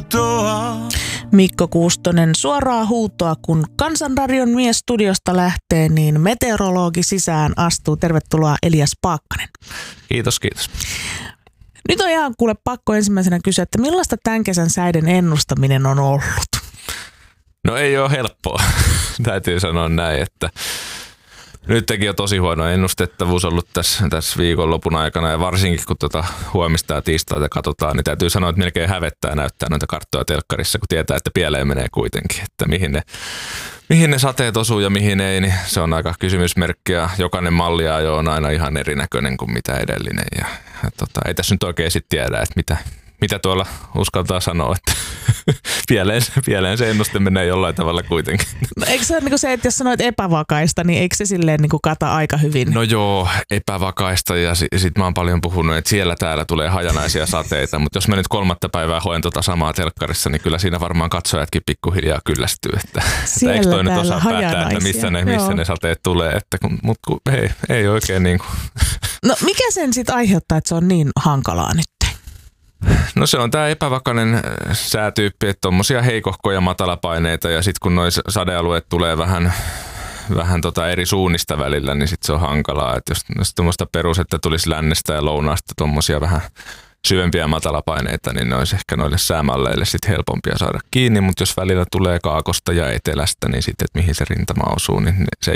huutoa. Mikko Kuustonen, suoraa huutoa, kun Kansanradion mies studiosta lähtee, niin meteorologi sisään astuu. Tervetuloa Elias Paakkanen. Kiitos, kiitos. Nyt on ihan kuule pakko ensimmäisenä kysyä, että millaista tämän kesän säiden ennustaminen on ollut? No ei ole helppoa, täytyy sanoa näin, että nytkin on tosi huono ennustettavuus ollut tässä viikonlopun aikana ja varsinkin kun huomista ja tiistaita katsotaan, niin täytyy sanoa, että melkein hävettää näyttää noita karttoja telkkarissa, kun tietää, että pieleen menee kuitenkin, että mihin ne sateet osuu ja mihin ei, niin se on aika kysymysmerkki ja jokainen malliajo on aina ihan erinäköinen kuin mitä edellinen ja ei tässä nyt oikein sitten tiedä, että mitä tuolla uskaltaa sanoa, että pieleen se ennuste menee jollain tavalla kuitenkin. No eikö se ole niin se, että jos sanoit epävakaista, niin eikö se silleen niin kuin kata aika hyvin? No joo, epävakaista ja sit mä oon paljon puhunut, että siellä täällä tulee hajanaisia sateita, mutta jos mä nyt 3. päivää hoen samaa telkkarissa, niin kyllä siinä varmaan katsojatkin pikkuhiljaa kyllästyy, että eikö toi nyt osaa päättää, että missä ne sateet tulee, mutta ei oikein niin kuin. No mikä sen sitten aiheuttaa, että se on niin hankalaa nyt? No se on tämä epävakainen säätyyppi, että tommosia heikohkoja matalapaineita ja sitten kun nuo sadealueet tulee vähän eri suunnista välillä, niin sitten se on hankalaa. Että jos tuommoista perus, että tulisi lännestä ja lounaasta tommosia vähän syvempiä matalapaineita, niin ne olisi ehkä noille säämalleille sitten helpompia saada kiinni, mutta jos välillä tulee kaakosta ja etelästä, niin sitten, että mihin se rintama osuu, niin se ei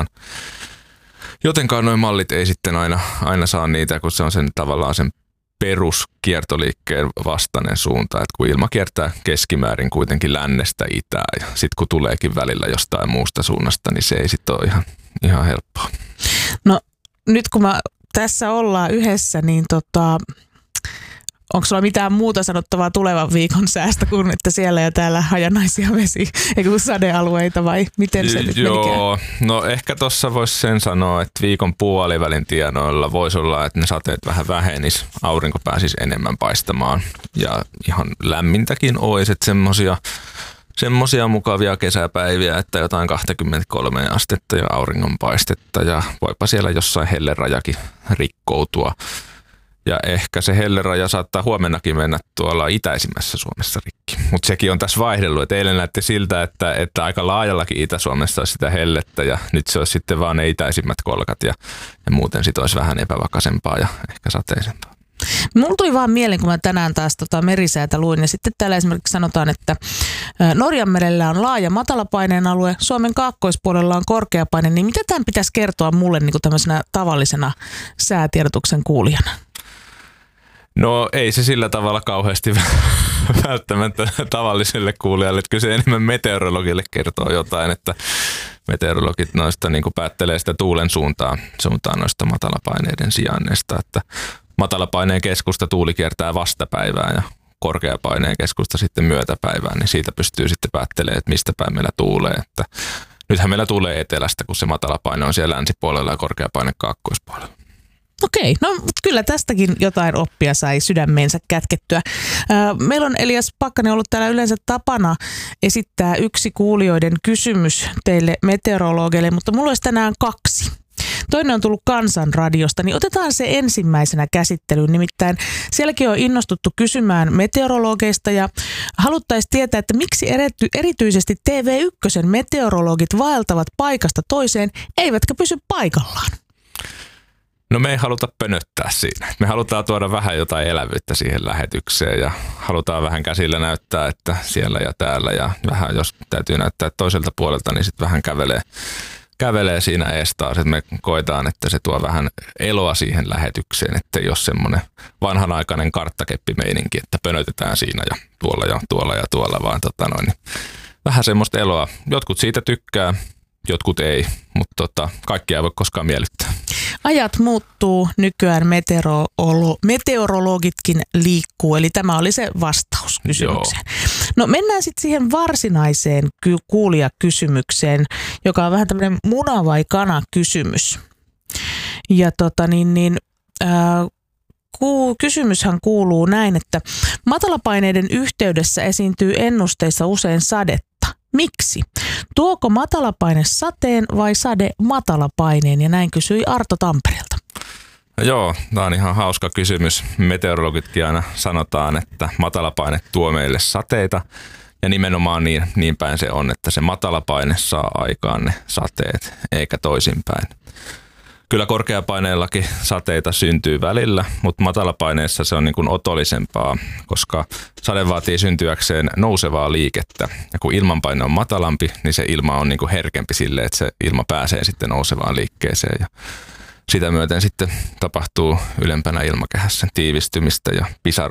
jotenkaan nuo mallit ei sitten aina saa niitä, kun se on tavallaan sen peruskiertoliikkeen vastainen suunta, että kun ilma kiertää keskimäärin kuitenkin lännestä itään ja sitten kun tuleekin välillä jostain muusta suunnasta, niin se ei sitten ole ihan helppoa. No nyt kun tässä ollaan yhdessä, niin onko sulla mitään muuta sanottavaa tulevan viikon säästä kuin että siellä ja täällä hajanaisia sadealueita vai miten se nyt Joo, no ehkä tuossa voisi sen sanoa, että viikon puolivälin tienoilla voisi olla, että ne sateet vähän vähenis, aurinko pääsisi enemmän paistamaan ja ihan lämmintäkin olisi, että semmosia mukavia kesäpäiviä, että jotain 23 astetta ja auringonpaistetta ja voipa siellä jossain hellerajakin rikkoutua. Ja ehkä se helleraja saattaa huomennakin mennä tuolla itäisimmässä Suomessa rikki. Mutta sekin on tässä vaihdellut. Et eilen näytti siltä, että aika laajallakin Itä-Suomessa olisi sitä hellettä ja nyt se olisi sitten vaan ne itäisimmät kolkat ja muuten sitten olisi vähän epävakaisempaa ja ehkä sateisempaa. Mulla tuli vaan mieleen, kun mä tänään taas merisäätä luin ja sitten täällä esimerkiksi sanotaan, että Norjanmerellä on laaja matalapaineen alue, Suomen kaakkoispuolella on korkeapaine, niin mitä tämän pitäisi kertoa mulle niin kuin tämmöisenä tavallisena säätiedotuksen kuulijana? No ei se sillä tavalla kauheasti välttämättä tavalliselle kuulijalle, että kyllä se enemmän meteorologille kertoo jotain, että meteorologit noista niin kuin päättelee sitä tuulen suuntaan noista matalapaineiden sijainneista, että matalapaineen keskusta tuuli kiertää vastapäivään ja korkeapaineen keskusta sitten myötäpäivään, niin siitä pystyy sitten päättelemään, että mistä päin meillä tuulee, että nythän meillä tuulee etelästä, kun se matalapaine on siellä länsipuolella ja korkeapaine kaakkoispuolella. Okei, no kyllä tästäkin jotain oppia sai sydämeensä kätkettyä. Meillä on Elias Paakkanen ollut täällä yleensä tapana esittää yksi kuulijoiden kysymys teille meteorologeille, mutta mulla olisi tänään 2. Toinen on tullut Kansanradiosta, niin otetaan se ensimmäisenä käsittelyyn. Nimittäin sielläkin on innostuttu kysymään meteorologeista ja haluttaisiin tietää, että miksi erityisesti TV1 meteorologit vaeltavat paikasta toiseen, eivätkä pysy paikallaan. No me ei haluta pönöttää siinä. Me halutaan tuoda vähän jotain elävyyttä siihen lähetykseen ja halutaan vähän käsillä näyttää, että siellä ja täällä ja vähän jos täytyy näyttää toiselta puolelta, niin sitten vähän kävelee siinä ees taas. Me koetaan, että se tuo vähän eloa siihen lähetykseen, että ei ole semmoinen vanhanaikainen karttakeppimeininki, että pönötetään siinä ja tuolla, vaan niin vähän semmoista eloa. Jotkut siitä tykkää, jotkut ei, mutta kaikkia ei voi koskaan miellyttää. Ajat muuttuu, nykyään meteorologitkin liikkuu, eli tämä oli se vastaus kysymykseen. Joo. No mennään sitten siihen varsinaiseen kuulijakysymykseen, joka on vähän tämmöinen muna vai kana kysymys. Ja kysymyshän kuuluu näin, että matalapaineiden yhteydessä esiintyy ennusteissa usein sadetta. Miksi? Tuoko matalapaine sateen vai sade matalapaineen? Ja näin kysyi Arto Tampereelta. Joo, tämä on ihan hauska kysymys. Meteorologitkin aina sanotaan, että matalapaine tuo meille sateita. Ja nimenomaan niin päin se on, että se matalapaine saa aikaan ne sateet, eikä toisinpäin. Kyllä korkeapaineellakin sateita syntyy välillä, mutta matalapaineessa se on niin kuin otollisempaa, koska sade vaatii syntyäkseen nousevaa liikettä. Ja kun ilmanpaine on matalampi, niin se ilma on niin kuin herkempi sille, että se ilma pääsee sitten nousevaan liikkeeseen. Ja sitä myöten sitten tapahtuu ylempänä ilmakehässä tiivistymistä ja pisarointia.